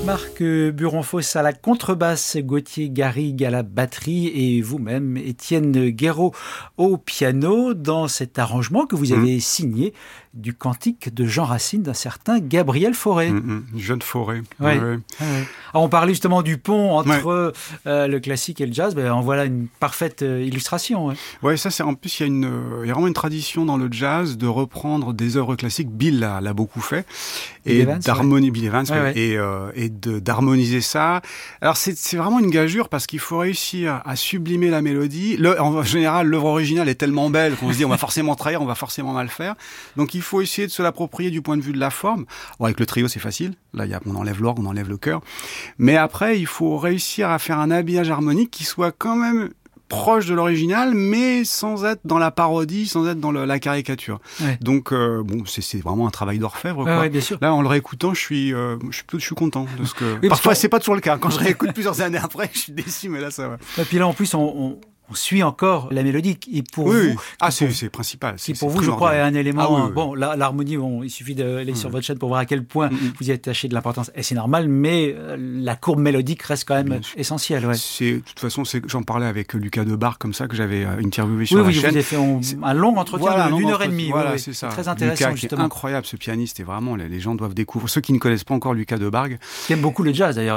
Marc Buronfos à la contrebasse, Gauthier Garrigue à la batterie et vous-même, Étienne Guéraud, au piano, dans cet arrangement que vous avez signé du cantique de Jean Racine d'un certain Gabriel Fauré. Jeune Fauré. Ouais. Ouais. Alors on parlait justement du pont entre le classique et le jazz. En voilà une parfaite illustration. Ouais, ça c'est en plus il y a vraiment une tradition dans le jazz de reprendre des œuvres classiques. Bill l'a beaucoup fait et d'harmonier Bill Evans et d'harmoniser ça. Alors c'est vraiment une gageure parce qu'il faut réussir à sublimer la mélodie. En général, l'œuvre originale est tellement belle qu'on se dit on va forcément trahir, on va forcément mal faire. Donc il faut essayer de se l'approprier du point de vue de la forme. Bon, avec le trio, c'est facile. Là, on enlève l'orgue, on enlève le chœur. Mais après, il faut réussir à faire un habillage harmonique qui soit quand même proche de l'original, mais sans être dans la parodie, sans être dans la caricature. Ouais. Donc, c'est vraiment un travail d'orfèvre. Ouais, bien sûr. Là, en le réécoutant, je suis content de ce que. Parfois, c'est pas toujours le cas. Quand je réécoute plusieurs années après, je suis déçu, mais là, ça va. Et puis là, en plus, on suit encore la mélodie. Et pour vous, c'est principal. Qui pour vous, je crois, est un élément. Bon, l'harmonie, il suffit d'aller sur votre chaîne pour voir à quel point vous y attachez de l'importance. Et c'est normal, mais la courbe mélodique reste quand même essentielle. Ouais. De toute façon, j'en parlais avec Lucas Debargue, comme ça, que j'avais interviewé sur la chaîne. Oui, vous avez fait un long entretien d'une heure et demie. Voilà, c'est ça. Très intéressant, Lucas, justement. Qui est incroyable, ce pianiste. Et vraiment, les gens doivent découvrir. Ceux qui ne connaissent pas encore Lucas Debargue. Qui aime beaucoup le jazz, d'ailleurs.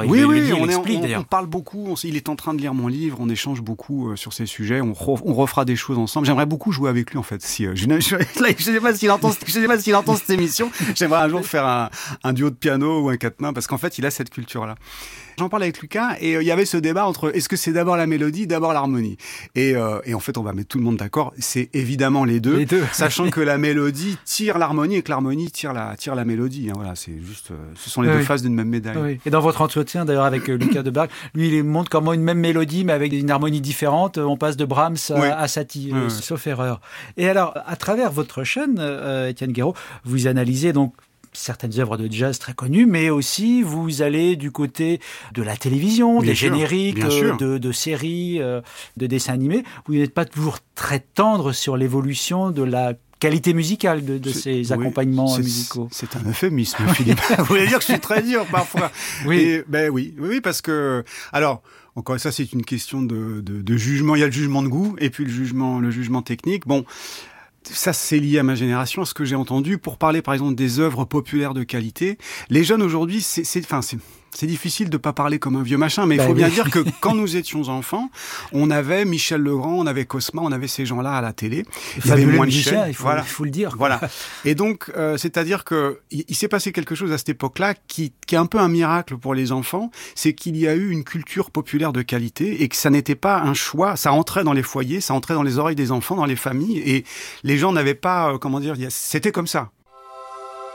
On parle beaucoup. Il est en train de lire mon livre. On échange beaucoup sur ces sujets. On refera des choses ensemble. J'aimerais beaucoup jouer avec lui, en fait. Je sais pas s'il entend cette émission. J'aimerais un jour faire un duo de piano ou un quatre mains, parce qu'en fait, il a cette culture-là. J'en parlais avec Lucas et il y avait ce débat entre est-ce que c'est d'abord la mélodie, d'abord l'harmonie. Et en fait, on va mettre tout le monde d'accord. C'est évidemment les deux. Sachant que la mélodie tire l'harmonie et que l'harmonie tire la mélodie. Voilà, c'est juste, ce sont les deux faces d'une même médaille. Oui. Et dans votre entretien, d'ailleurs, avec Lucas Debargue, lui, il montre comment une même mélodie, mais avec une harmonie différente, on passe de Brahms à Satie, sauf erreur. Et alors, à travers votre chaîne, Étienne Guéraud, vous analysez donc certaines œuvres de jazz très connues, mais aussi vous allez du côté de la télévision, des génériques, de séries, de dessins animés. Vous n'êtes pas toujours très tendre sur l'évolution de la qualité musicale de ces accompagnements musicaux. C'est un euphémisme, Philippe. Vous voulez dire que je suis très dur parfois. Oui, parce que... Alors, encore ça, c'est une question de jugement. Il y a le jugement de goût et puis le jugement technique. Bon... Ça, c'est lié à ma génération, à ce que j'ai entendu. Pour parler, par exemple, des œuvres populaires de qualité, les jeunes aujourd'hui, c'est difficile de pas parler comme un vieux machin, mais il faut bien dire que quand nous étions enfants, on avait Michel Legrand, on avait Cosma, on avait ces gens-là à la télé. Il y avait moins de chaînes, il faut le dire. Voilà. Et donc, c'est-à-dire que il s'est passé quelque chose à cette époque-là qui est un peu un miracle pour les enfants, c'est qu'il y a eu une culture populaire de qualité et que ça n'était pas un choix, ça entrait dans les foyers, ça entrait dans les oreilles des enfants, dans les familles, et les gens n'avaient pas, c'était comme ça.